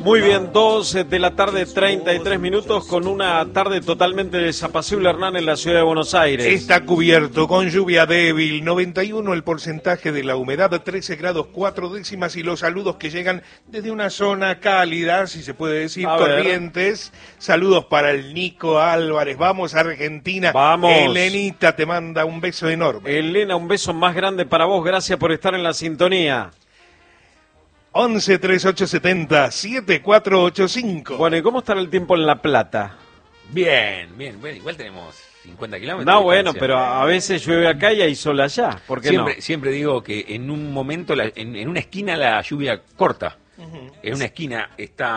Muy bien, 2 de la tarde, 33 minutos, con una tarde totalmente desapacible, Hernán, en la ciudad de Buenos Aires. Está cubierto con lluvia débil, 91 el porcentaje de la humedad, 13 grados 4 décimas, y los saludos que llegan desde una zona cálida, si se puede decir, Corrientes. Saludos para el Nico Álvarez. Vamos, Argentina. Vamos. Elenita te manda un beso enorme. Elena, un beso más grande para vos. Gracias por estar en la sintonía. 11 3870 7485. Bueno, ¿y cómo estará el tiempo en La Plata? Bien, bueno, igual tenemos 50 kilómetros. No, bueno, pero a veces llueve acá y hay sol allá. ¿Por qué no? Siempre digo que en un momento, en una esquina la lluvia corta. En una esquina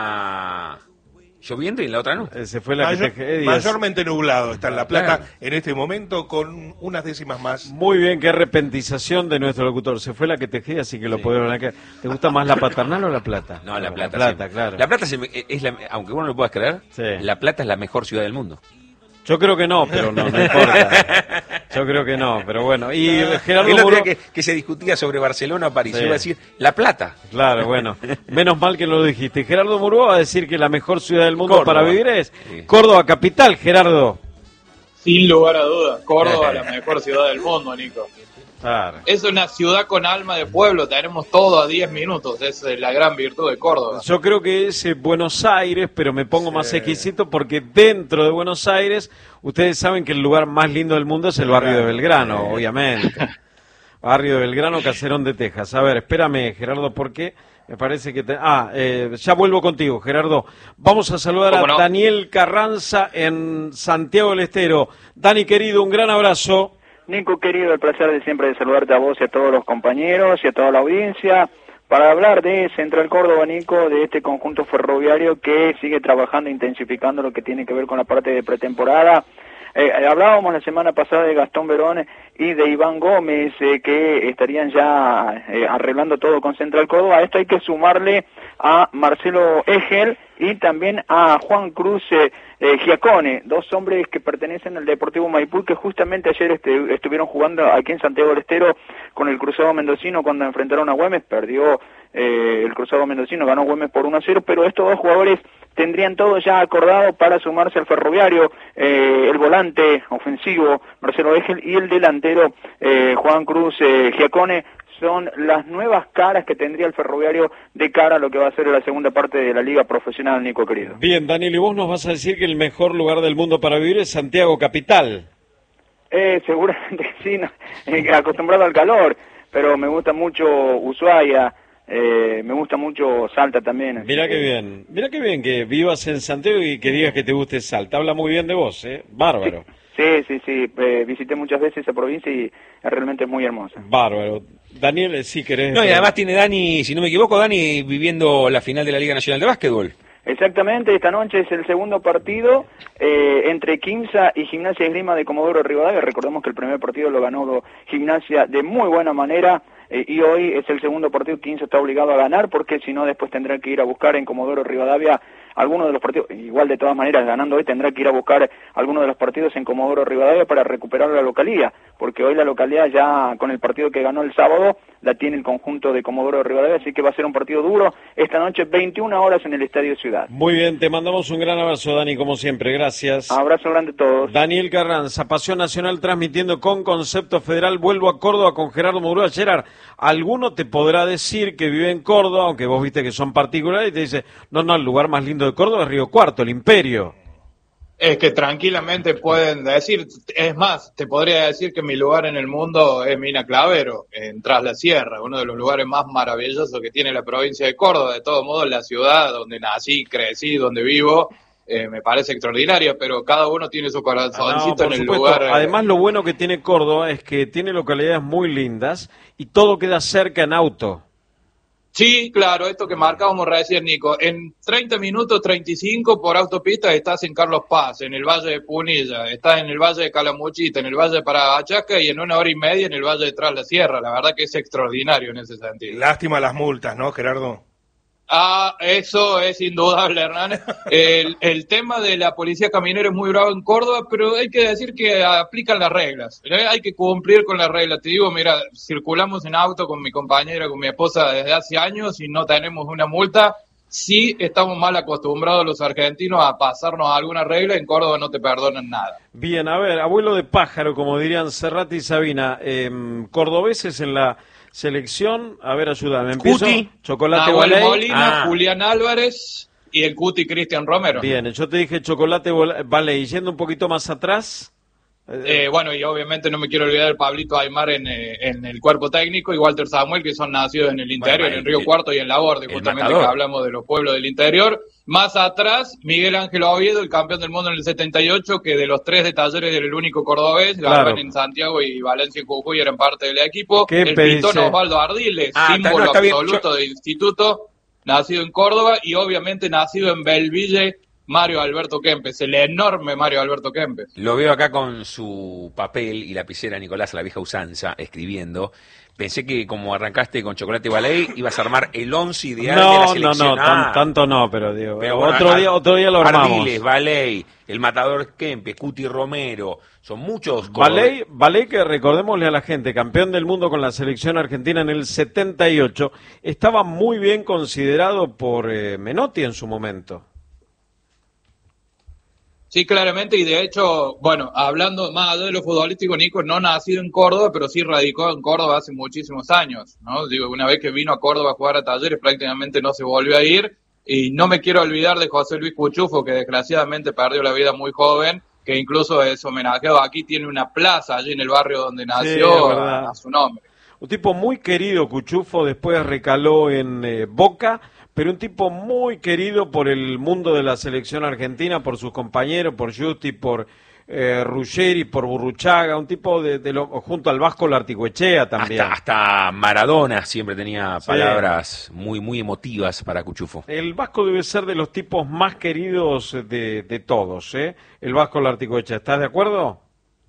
está lloviendo y en la otra no. Se fue la mayormente nublado está en La Plata en este momento, con unas décimas más. Muy bien, qué repentización de nuestro locutor. Se fue la que tejía, así que lo podemos ver. ¿Te gusta más la paternal o La Plata? No, La Plata. La Plata, claro. La Plata es aunque vos no lo puedas creer, sí. La Plata es la mejor ciudad del mundo. Yo creo que no, pero no importa. Yo creo que no, pero bueno. Y Gerardo el otro Muró... día que se discutía sobre Barcelona o París, sí. Iba a decir La Plata. Claro, bueno. Menos mal que lo dijiste. Gerardo Muró va a decir que la mejor ciudad del mundo Córdoba. Para vivir es Córdoba capital, Gerardo. Sin lugar a dudas, Córdoba la mejor ciudad del mundo, Nico. Claro. Es una ciudad con alma de pueblo, tenemos todo a 10 minutos, esa es la gran virtud de Córdoba. Yo creo que es Buenos Aires, pero me pongo más exquisito porque dentro de Buenos Aires, ustedes saben que el lugar más lindo del mundo es el barrio de Belgrano, obviamente. Barrio de Belgrano, Caserón de Texas. A ver, espérame, Gerardo, porque me parece que... ya vuelvo contigo, Gerardo. Vamos a saludar a Daniel Carranza en Santiago del Estero. Dani, querido, un gran abrazo. Nico, querido, el placer de siempre de saludarte a vos y a todos los compañeros y a toda la audiencia para hablar de Central Córdoba, Nico, de este conjunto ferroviario que sigue trabajando, intensificando lo que tiene que ver con la parte de pretemporada. Hablábamos la semana pasada de Gastón Verón y de Iván Gómez, que estarían ya arreglando todo con Central Córdoba. A esto hay que sumarle a Marcelo Egel y también a Juan Cruz Giacone, dos hombres que pertenecen al Deportivo Maipú, que justamente ayer estuvieron jugando aquí en Santiago del Estero con el Cruzado Mendocino cuando enfrentaron a Güemes. Perdió el Cruzado Mendocino, ganó Güemes por 1-0, pero estos dos jugadores tendrían todo ya acordado para sumarse al Ferroviario, el volante ofensivo Marcelo Egel y el delantero Juan Cruz Giacone. Son las nuevas caras que tendría el Ferroviario de cara a lo que va a ser la segunda parte de la Liga Profesional, Nico, querido. Bien, Daniel, y vos nos vas a decir que el mejor lugar del mundo para vivir es Santiago capital. Seguramente sí, no, acostumbrado al calor, pero me gusta mucho Ushuaia, me gusta mucho Salta también. Mira qué bien que vivas en Santiago y que digas que te guste Salta. Habla muy bien de vos, bárbaro. Sí, visité muchas veces esa provincia y realmente es muy hermosa. Bárbaro. Daniel, sí querés... No, y además tiene Dani, si no me equivoco, Dani viviendo la final de la Liga Nacional de Básquetbol. Exactamente, esta noche es el segundo partido entre Quimsa y Gimnasia Esgrima de Comodoro Rivadavia. Recordemos que el primer partido lo ganó Gimnasia de muy buena manera y hoy es el segundo partido. Quimsa está obligado a ganar porque si no después tendrá que ir a buscar en Comodoro Rivadavia algunos de los partidos. Igual de todas maneras, ganando hoy tendrá que ir a buscar algunos de los partidos en Comodoro Rivadavia para recuperar la localía, porque hoy la localidad ya con el partido que ganó el sábado la tiene el conjunto de Comodoro Rivadavia, así que va a ser un partido duro esta noche, 21 horas en el Estadio Ciudad. Muy bien, te mandamos un gran abrazo, Dani, como siempre, gracias. Abrazo grande a todos. Daniel Carranza, Pasión Nacional transmitiendo con Concepto Federal. Vuelvo a Córdoba con Gerardo Murúa. Gerard, alguno te podrá decir que vive en Córdoba, aunque vos viste que son particulares, y te dice, no, el lugar más lindo de Córdoba es Río Cuarto, el Imperio. Es que tranquilamente pueden decir, es más, te podría decir que mi lugar en el mundo es Mina Clavero, en Tras la Sierra, uno de los lugares más maravillosos que tiene la provincia de Córdoba. De todos modos, la ciudad donde nací, crecí, donde vivo, me parece extraordinaria, pero cada uno tiene su corazoncito en el lugar. Además, lo bueno que tiene Córdoba es que tiene localidades muy lindas y todo queda cerca en auto. Sí, claro, esto que marcábamos recién, Nico. En 30 minutos, 35 por autopista estás en Carlos Paz, en el Valle de Punilla, estás en el Valle de Calamuchita, en el Valle de Parabachaca y en 1 hora y media en el Valle de Tras la Sierra. La verdad que es extraordinario en ese sentido. Lástima las multas, ¿no, Gerardo? Eso es indudable, Hernán. El tema de la policía caminera es muy bravo en Córdoba, pero hay que decir que aplican las reglas. Hay que cumplir con las reglas. Te digo, mira, circulamos en auto con mi compañera, con mi esposa desde hace años y no tenemos una multa. sí estamos mal acostumbrados los argentinos a pasarnos alguna regla, en Córdoba no te perdonan nada. Bien, a ver, abuelo de pájaro, como dirían Serrat y Sabina, cordobeses en la selección, a ver, ayúdame, empiezo. Cuti, Chocolate Nahuel Baley. Molina, Julián Álvarez y el Cuti Cristian Romero. Bien, yo te dije Chocolate Baley, yendo un poquito más atrás. Bueno, y obviamente no me quiero olvidar de Pablito Aymar en el cuerpo técnico y Walter Samuel, que son nacidos en el interior, bueno, en el Río Cuarto y en La Borde, justamente matador. que hablamos de los pueblos del interior. Más atrás, Miguel Ángel Oviedo, el campeón del mundo en el 78, que de los 3 de Talleres era el único cordobés, Claro. Galván en Santiago y Valencia en Jujuy eran parte del equipo. ¿Qué El dice? pitón Osvaldo Ardiles, símbolo está bien. absoluto de instituto, nacido en Córdoba y obviamente nacido en Belville, Mario Alberto Kempes, el enorme Mario Alberto Kempes. Lo veo acá con su papel y lapicera, Nicolás, a la vieja usanza, escribiendo. Pensé que como arrancaste con Chocolate Baley, ibas a armar el 11 ideal de la selección. Tanto no, pero digo, Pero bueno, otro día lo armamos. Ardiles, Baley, el matador Kempes, Cuti Romero, son muchos. Baley, que recordémosle a la gente, campeón del mundo con la selección argentina en el 78, estaba muy bien considerado por Menotti en su momento. Sí, claramente, y de hecho, bueno, hablando más allá de lo futbolístico, Nico no nacido en Córdoba, pero sí radicó en Córdoba hace muchísimos años, ¿no? Digo, una vez que vino a Córdoba a jugar a Talleres, prácticamente no se volvió a ir, y no me quiero olvidar de José Luis Cuchufo, que desgraciadamente perdió la vida muy joven, que incluso es homenajeado aquí, tiene una plaza allí en el barrio donde nació, a su nombre. Un tipo muy querido, Cuchufo, después recaló en Boca, pero un tipo muy querido por el mundo de la selección argentina, por sus compañeros, por Justi, por Ruggeri, por Burruchaga, un tipo junto al Vasco Larticoechea también. Hasta Maradona siempre tenía palabras muy, muy emotivas para Cuchufo. El Vasco debe ser de los tipos más queridos de todos, ¿eh? El Vasco Larticoechea, ¿estás de acuerdo?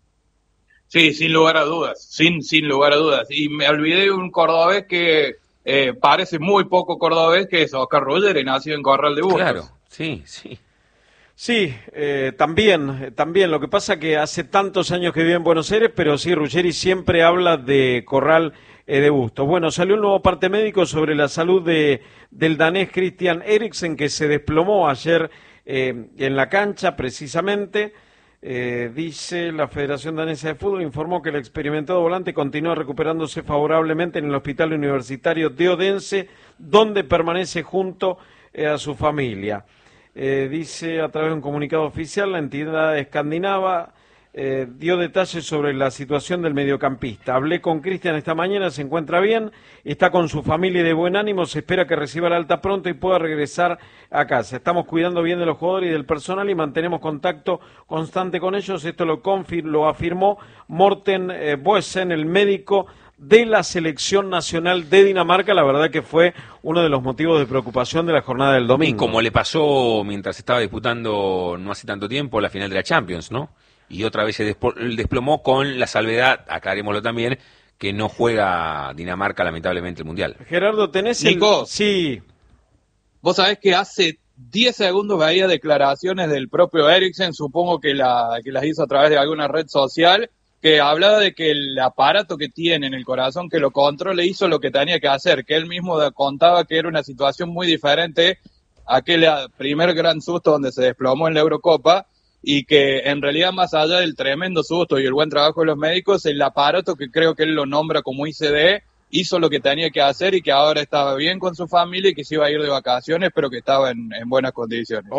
Sí, sin lugar a dudas, sin lugar a dudas. Y me olvidé de un cordobés que parece muy poco cordobés, que es Oscar Ruggeri, nacido en Corral de Burgos. Claro, sí. Sí, también. Lo que pasa que hace tantos años que vive en Buenos Aires, pero sí, Ruggeri siempre habla de Corral de Bustos. Bueno, salió un nuevo parte médico sobre la salud del danés Christian Eriksen, que se desplomó ayer en la cancha, precisamente. Dice la Federación Danesa de Fútbol, informó que el experimentado volante continúa recuperándose favorablemente en el Hospital Universitario de Odense, donde permanece junto a su familia. Dice a través de un comunicado oficial, la entidad escandinava dio detalles sobre la situación del mediocampista. Hablé con Cristian esta mañana, se encuentra bien, está con su familia y de buen ánimo, se espera que reciba la alta pronto y pueda regresar a casa. Estamos cuidando bien de los jugadores y del personal y mantenemos contacto constante con ellos. Esto lo afirmó Morten Boesen, el médico de la selección nacional de Dinamarca. La verdad que fue uno de los motivos de preocupación de la jornada del domingo. Y como le pasó mientras estaba disputando no hace tanto tiempo la final de la Champions, ¿no? Y otra vez se desplomó con la salvedad, aclarémoslo también, que no juega Dinamarca lamentablemente el Mundial. Gerardo, ¿tenés Nico, Sí. Vos sabés que hace 10 segundos veía declaraciones del propio Eriksen, supongo que las hizo a través de alguna red social, que hablaba de que el aparato que tiene en el corazón que lo controla hizo lo que tenía que hacer, que él mismo contaba que era una situación muy diferente a aquel primer gran susto donde se desplomó en la Eurocopa, y que en realidad más allá del tremendo susto y el buen trabajo de los médicos, el aparato, que creo que él lo nombra como ICD, hizo lo que tenía que hacer y que ahora estaba bien con su familia y que se iba a ir de vacaciones, pero que estaba en buenas condiciones.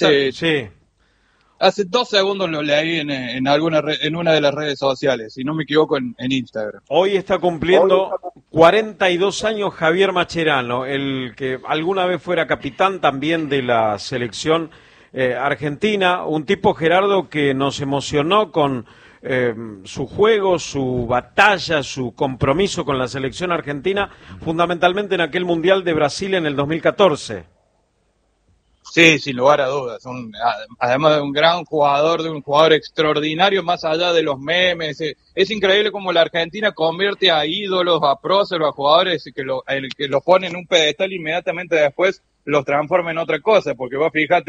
Hace 2 segundos lo leí en una de las redes sociales, si no me equivoco en Instagram. Hoy está cumpliendo 42 años Javier Mascherano, el que alguna vez fuera capitán también de la selección argentina, un tipo, Gerardo, que nos emocionó con su juego, su batalla, su compromiso con la selección argentina, fundamentalmente en aquel Mundial de Brasil en el 2014. Sí, sin lugar a dudas. Además de un gran jugador, de un jugador extraordinario, más allá de los memes. Es increíble cómo la Argentina convierte a ídolos, a próceros, a jugadores que los ponen en un pedestal, inmediatamente después los transforma en otra cosa. Porque vos fíjate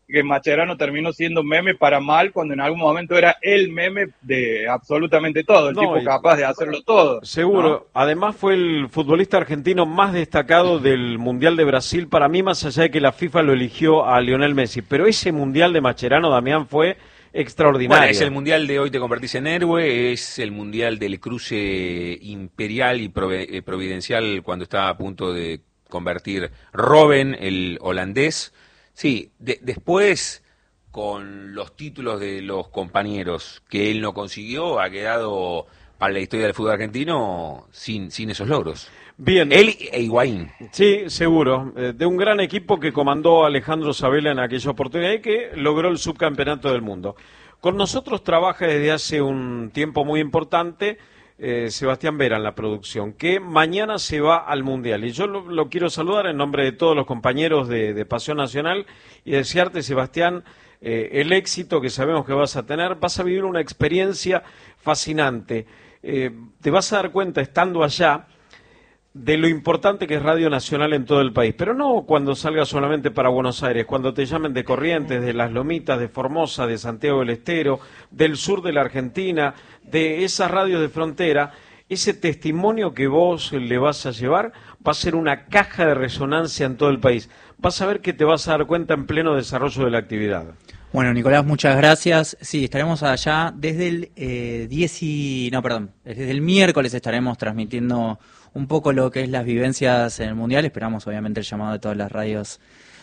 que Mascherano terminó siendo meme para mal, cuando en algún momento era el meme de absolutamente todo, el tipo capaz de hacerlo todo. Seguro. ¿No? Además fue el futbolista argentino más destacado del Mundial de Brasil, para mí, más allá de que la FIFA lo eligió a Lionel Messi. Pero ese Mundial de Mascherano, Damián, fue extraordinario. Bueno, es el Mundial de Hoy te convertís en héroe, es el Mundial del cruce imperial y providencial cuando estaba a punto de convertir Robben, el holandés. Sí, después, con los títulos de los compañeros que él no consiguió, ha quedado para la historia del fútbol argentino sin esos logros. Bien. Él e Higuaín. Sí, seguro. De un gran equipo que comandó Alejandro Sabella en aquella oportunidad y que logró el subcampeonato del mundo. Con nosotros trabaja desde hace un tiempo muy importante Sebastián Vera en la producción, que mañana se va al Mundial. Y yo lo quiero saludar en nombre de todos los compañeros de Pasión Nacional y desearte, Sebastián, el éxito que sabemos que vas a tener. Vas a vivir una experiencia fascinante. Te vas a dar cuenta, estando allá, de lo importante que es Radio Nacional en todo el país, pero no cuando salgas solamente para Buenos Aires, cuando te llamen de Corrientes, de Las Lomitas, de Formosa, de Santiago del Estero, del sur de la Argentina, de esas radios de frontera. Ese testimonio que vos le vas a llevar va a ser una caja de resonancia en todo el país. Vas a ver que te vas a dar cuenta en pleno desarrollo de la actividad. Bueno, Nicolás, muchas gracias. Sí, estaremos allá desde el desde el miércoles estaremos transmitiendo un poco lo que es las vivencias en el Mundial. Esperamos obviamente el llamado de todas las radios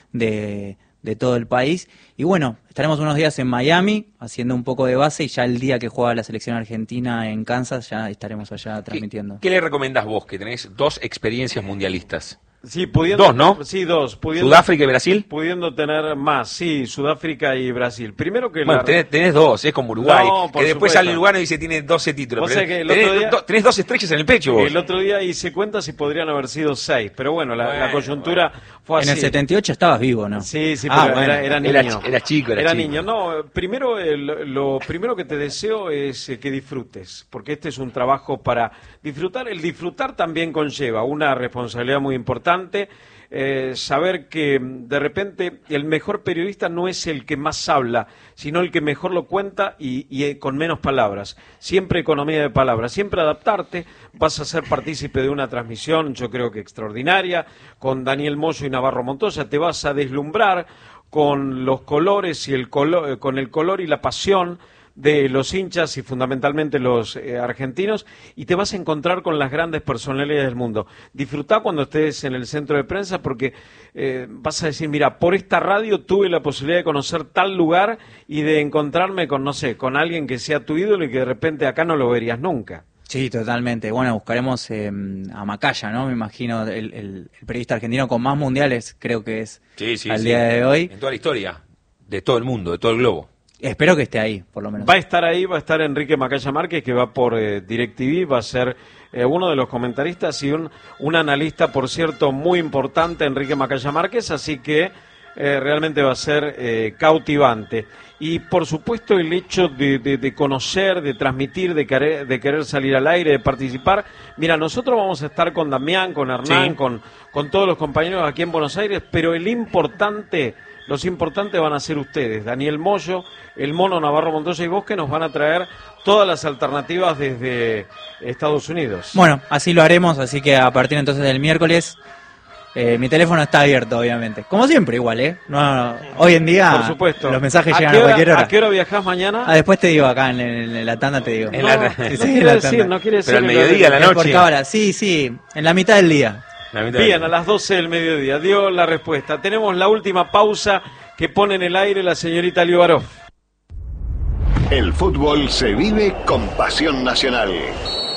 de todo el país. Y bueno, estaremos unos días en Miami haciendo un poco de base y ya el día que juega la selección argentina en Kansas ya estaremos allá transmitiendo. ¿Qué le recomendás vos, que tenés 2 experiencias mundialistas? Sí, pudiendo, 2, ¿no? Sí, 2. ¿Sudáfrica y Brasil? Pudiendo tener más, sí, Sudáfrica y Brasil. Primero que bueno, tenés 2, es como Uruguay, no, que después sale el Lugano y dice tiene 12 títulos. O sea que tenés 2 estrellas en el pecho vos. El otro día hice cuentas y podrían haber sido 6, pero bueno, la coyuntura fue así. En el 78 estabas vivo, ¿no? Sí, pero bueno, era niño. Era chico. Era niño. No, primero, lo primero que te deseo es que disfrutes, porque este es un trabajo para disfrutar. El disfrutar también conlleva una responsabilidad muy importante. Saber que de repente el mejor periodista no es el que más habla, sino el que mejor lo cuenta y con menos palabras. Siempre economía de palabras, siempre adaptarte. Vas a ser partícipe de una transmisión, yo creo que extraordinaria, con Daniel Moyo y Navarro Montoya. Te vas a deslumbrar con los colores y con el color y la pasión de los hinchas y fundamentalmente los argentinos, y te vas a encontrar con las grandes personalidades del mundo. Disfrutá cuando estés en el centro de prensa porque vas a decir, mira, por esta radio tuve la posibilidad de conocer tal lugar y de encontrarme con, no sé, con alguien que sea tu ídolo y que de repente acá no lo verías nunca. Sí, totalmente. Bueno, buscaremos a Macaya, ¿no? Me imagino, el periodista argentino con más mundiales, creo que es al día de hoy. En toda la historia, de todo el mundo, de todo el globo. Espero que esté ahí, por lo menos. Va a estar ahí, va a estar Enrique Macaya Márquez, que va por DirecTV, va a ser uno de los comentaristas y un analista, por cierto, muy importante, Enrique Macaya Márquez, así que realmente va a ser cautivante. Y por supuesto el hecho de conocer, de transmitir, de querer salir al aire, de participar. Mira, nosotros vamos a estar con Damián, con Hernán, sí, con todos los compañeros aquí en Buenos Aires, pero los importantes van a ser ustedes, Daniel Moyo, el Mono Navarro Montoya y vos, que nos van a traer todas las alternativas desde Estados Unidos. Bueno, así lo haremos, así que a partir entonces del miércoles, mi teléfono está abierto, obviamente. Como siempre, igual, ¿eh? No, hoy en día, por supuesto, los mensajes llegan a cualquier hora. ¿A qué hora viajás mañana? Después te digo, acá en la tanda te digo. No quiere decir. Pero al mediodía, a la noche. Sí, en la mitad del día. Bien, a las 12 del mediodía. Dio la respuesta. Tenemos la última pausa que pone en el aire la señorita Liubarov. El fútbol se vive con Pasión Nacional.